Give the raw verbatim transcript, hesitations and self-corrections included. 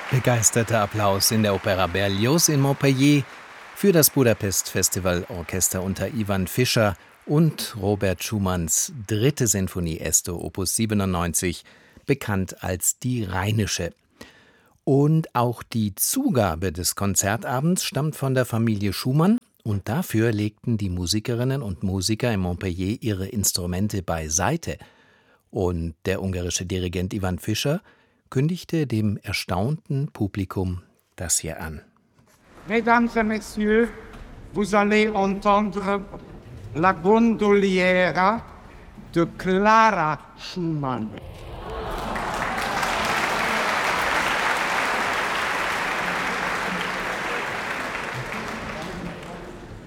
Begeisterter Applaus in der Opera Berlioz in Montpellier für das Budapest Festival Orchester unter Ivan Fischer und Robert Schumanns dritte Sinfonie Esto Opus siebenundneunzig, bekannt als die Rheinische. Und auch die Zugabe des Konzertabends stammt von der Familie Schumann, und dafür legten die Musikerinnen und Musiker in Montpellier ihre Instrumente beiseite. Und der ungarische Dirigent Ivan Fischer kündigte dem erstaunten Publikum das hier an. Mesdames et Messieurs, vous allez entendre la gondoliera de Clara Schumann.